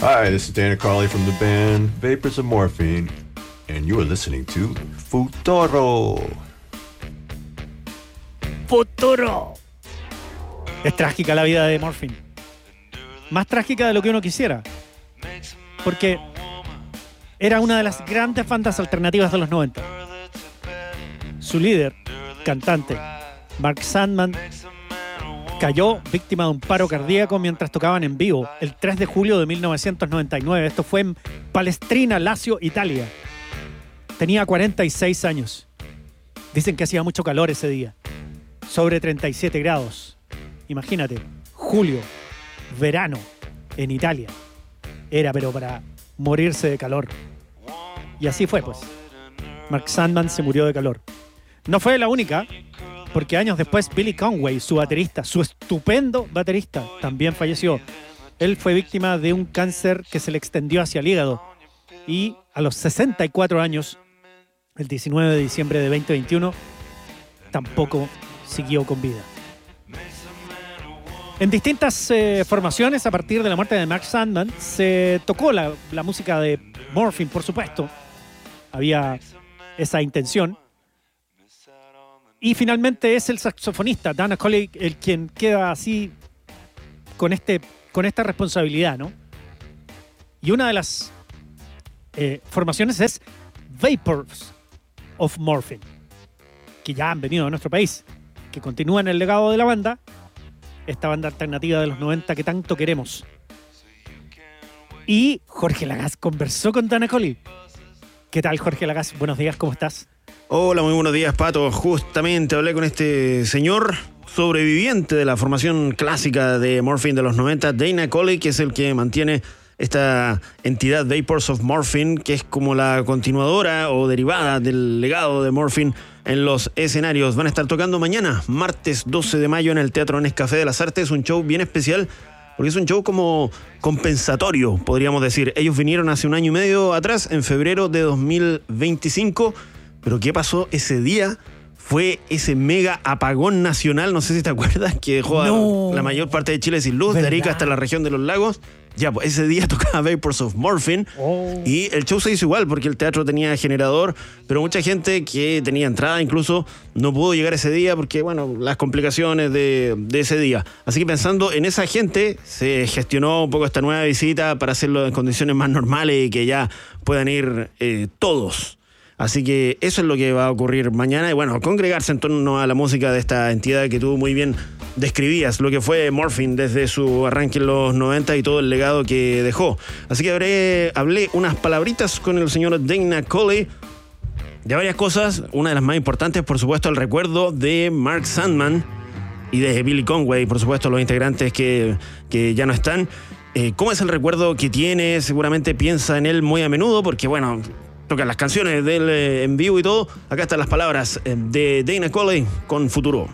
Hi, this is Dana Carley from the band Vapors of Morphine, and you are listening to Futuro. ¡Futuro! Es trágica la vida de Morphine. Más trágica de lo que uno quisiera. Porque era una de las grandes bandas alternativas de los 90. Su líder, cantante, Mark Sandman, cayó víctima de un paro cardíaco mientras tocaban en vivo el 3 de julio de 1999. Esto fue en Palestrina, Lazio, Italia. Tenía 46 años. Dicen que hacía mucho calor ese día. Sobre 37 grados. Imagínate, julio, verano, en Italia. Era pero para morirse de calor. Y así fue, pues. Mark Sandman se murió de calor. No fue la única, porque años después Billy Conway, su baterista, su estupendo baterista, también falleció. Él fue víctima de un cáncer que se le extendió hacia el hígado. Y a los 64 años, el 19 de diciembre de 2021, tampoco siguió con vida. En distintas formaciones, a partir de la muerte de Mark Sandman, se tocó la música de Morphine, por supuesto. Había esa intención. Y finalmente es el saxofonista, Dana Coley, el quien queda así con esta responsabilidad, ¿no? Y una de las formaciones es Vapors of Morphine, que ya han venido a nuestro país, que continúan el legado de la banda, esta banda alternativa de los 90 que tanto queremos. Y Jorge Lagaz conversó con Dana Coley. ¿Qué tal, Jorge Lagaz? Buenos días, ¿cómo estás? Hola, muy buenos días, Pato. Justamente hablé con este señor sobreviviente de la formación clásica de Morphine de los 90, Dana Coley, que es el que mantiene esta entidad Vapors of Morphine, que es como la continuadora o derivada del legado de Morphine en los escenarios. Van a estar tocando mañana, martes 12 de mayo, en el Teatro Nescafé de las Artes. Un show bien especial, porque es un show como compensatorio, podríamos decir. Ellos vinieron hace un año y medio atrás, en febrero de 2025, pero ¿qué pasó ese día? Fue ese mega apagón nacional, no sé si te acuerdas, que dejó a la mayor parte de Chile sin luz, ¿verdad? De Arica hasta la región de los lagos. Ya, pues ese día tocaba Vapors of Morphine y el show se hizo igual porque el teatro tenía generador, pero mucha gente que tenía entrada incluso no pudo llegar ese día porque, bueno, las complicaciones de ese día. Así que pensando en esa gente, se gestionó un poco esta nueva visita para hacerlo en condiciones más normales y que ya puedan ir todos. Así que eso es lo que va a ocurrir mañana y, bueno, congregarse en torno a la música de esta entidad que tú muy bien describías, lo que fue Morphine desde su arranque en los 90 y todo el legado que dejó. Así que hablé unas palabritas con el señor Dana Coley de varias cosas. Una de las más importantes, por supuesto, el recuerdo de Mark Sandman y de Billy Conway, por supuesto, los integrantes que ya no están. ¿Cómo es el recuerdo que tiene? Seguramente piensa en él muy a menudo porque, bueno, tocan las canciones de él en vivo y todo. Acá están las palabras de Dana Coley con Futuro.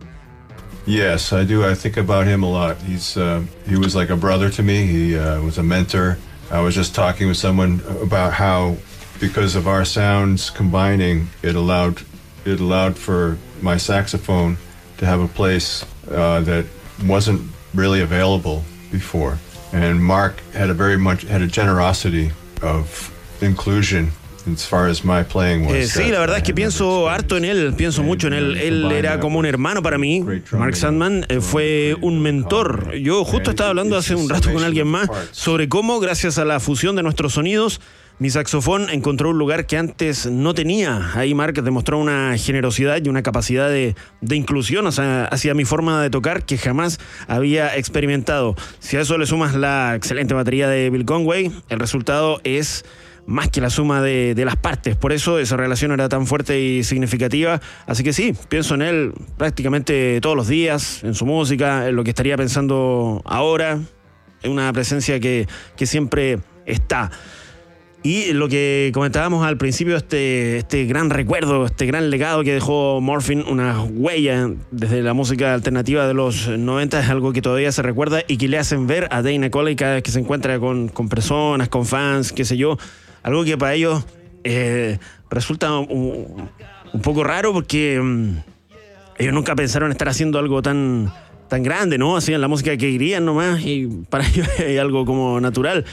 Yes, I do. I think about him a lot. He was like a brother to me. He was a mentor. I was just talking with someone about how, because of our sounds combining, it allowed for my saxophone to have a place that wasn't really available before. And Mark had a generosity of inclusion as far as my playing was. Sí, la verdad es que pienso harto en él, pienso mucho en él. Él era como un hermano para mí. Mark Sandman fue un mentor. Yo justo estaba hablando hace un rato con alguien más sobre cómo, gracias a la fusión de nuestros sonidos, mi saxofón encontró un lugar que antes no tenía. Ahí Mark demostró una generosidad y una capacidad de inclusión, o sea, hacia mi forma de tocar que jamás había experimentado. Si a eso le sumas la excelente batería de Bill Conway, el resultado es más que la suma de las partes. Por eso esa relación era tan fuerte y significativa. Así que sí, pienso en él prácticamente todos los días, en su música, en lo que estaría pensando ahora. Es una presencia que siempre está. Y lo que comentábamos al principio, este gran recuerdo, este gran legado que dejó Morphine, una huella desde la música alternativa de los 90, es algo que todavía se recuerda y que le hacen ver a Dana Coley cada vez que se encuentra con personas, con fans, qué sé yo. Algo que para ellos resulta un poco raro porque ellos nunca pensaron estar haciendo algo tan grande, ¿no? Hacían la música que querían nomás y para ellos es algo como natural.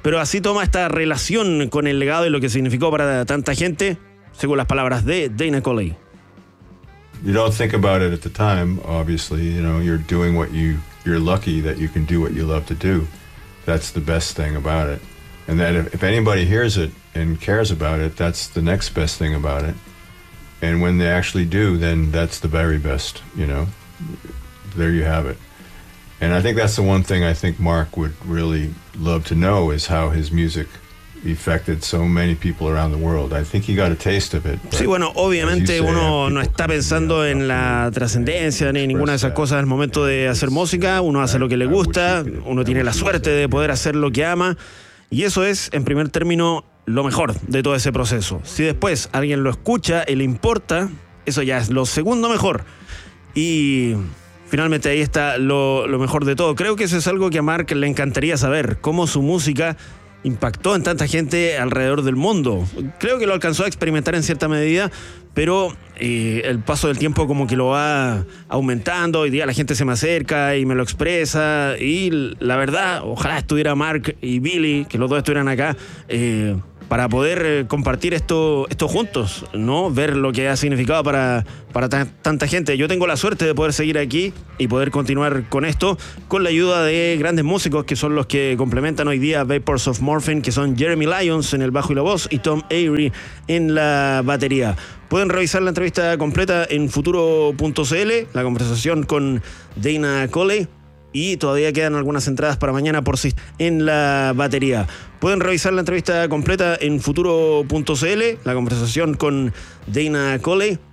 pero así toma esta relación con el legado y lo que significó para tanta gente, según las palabras de Dana Coley. You don't think about it at the time, obviously. You know, you're doing what you're lucky that you can do what you love to do. That's the best thing about it. And that if anybody hears it and cares about it, that's the next best thing about it. And when they actually do, then that's the very best, you know. There you have it. And I think that's the one thing I think Mark would really love to know is how his music affected so many people around the world. I think he got a taste of it. Sí, bueno, obviamente uno no está pensando en la trascendencia ni ninguna de esas cosas al momento de hacer música. Uno hace lo que le gusta, uno tiene la suerte de poder hacer lo que ama, y eso es, en primer término, lo mejor de todo ese proceso. Si después alguien lo escucha y le importa, eso ya es lo segundo mejor. Y finalmente ahí está lo mejor de todo. Creo que eso es algo que a Mark le encantaría saber, cómo su música impactó en tanta gente alrededor del mundo. Creo que lo alcanzó a experimentar en cierta medida, pero el paso del tiempo como que lo va aumentando. Hoy día la gente se me acerca y me lo expresa, y la verdad, ojalá estuviera Mark y Billy, que los dos estuvieran acá, para poder compartir esto juntos, ¿no? Ver lo que ha significado para tanta gente. Yo tengo la suerte de poder seguir aquí y poder continuar con esto, con la ayuda de grandes músicos que son los que complementan hoy día Vapors of Morphine, que son Jeremy Lyons en el bajo y la voz y Tom Avery en la batería. Pueden revisar la entrevista completa en futuro.cl, la conversación con Dana Coley. Y todavía quedan algunas entradas para mañana por si en la batería. Pueden revisar la entrevista completa en futuro.cl, la conversación con Dana Coley.